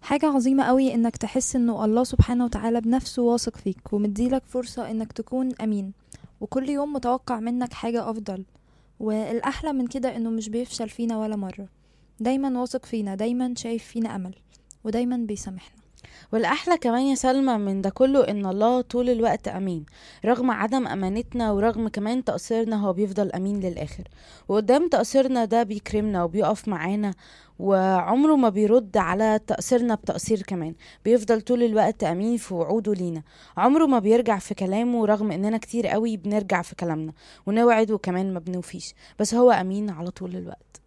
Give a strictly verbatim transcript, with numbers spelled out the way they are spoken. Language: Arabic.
حاجة عظيمة قوي انك تحس انه الله سبحانه وتعالى بنفسه واثق فيك ومديلك فرصة انك تكون امين، وكل يوم متوقع منك حاجة افضل. والاحلى من كده انه مش بيفشل فينا ولا مرة، دايما واثق فينا، دايما شايف فينا امل، ودايما بيسامحنا. والأحلى كمان يا سلمى من ده كله إن الله طول الوقت أمين، رغم عدم أمانتنا ورغم كمان تقصيرنا هو بيفضل أمين للآخر. وقدام تقصيرنا ده بيكرمنا وبيقف معانا، وعمره ما بيرد على تقصيرنا بتقصير كمان. بيفضل طول الوقت أمين في وعوده لينا، عمره ما بيرجع في كلامه، رغم إننا كتير قوي بنرجع في كلامنا ونوعد وكمان ما بنوفيش، بس هو أمين على طول الوقت.